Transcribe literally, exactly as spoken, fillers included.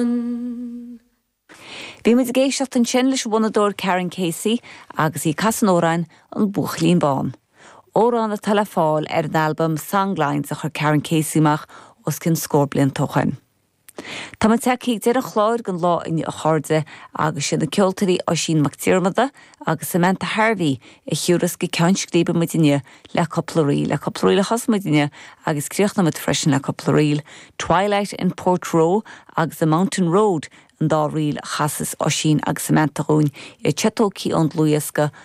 Bhí muid géisteacht an sin leis bhunadóir Karen Casey agus í casanórain an buachlín bán. Órán a talafáil ar an albumm Songlines a chur Karen Casey-mach os cin scór bliain tóchain. Tá man teacaí deir a chláir gan lá in a cháde agus sin na ceoltarí ó sin mactíormada agus Samantha Harvey i chiúras go ceannscríbe mu duine le coplarí le coplarí le chos mu duine agus críochna mit freisin le coplaríl Twilight in Port Row agus The Mountain Road an dá riil chasas ó sin agus Samantha Rún i chetócí an Luasca